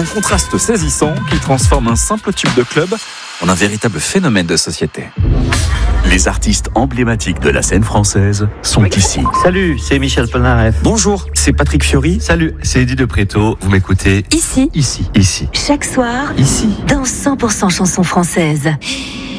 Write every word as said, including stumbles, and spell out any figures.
contraste saisissant qui transforme un simple tube de club en un véritable phénomène de société. Les artistes emblématiques de la scène française sont oui. ici. Salut, c'est Michel Polnareff. Bonjour, c'est Patrick Fiori. Salut, c'est Eddie de Préto. Vous m'écoutez ici, ici, ici. Chaque soir, ici, dans cent pour cent chansons françaises.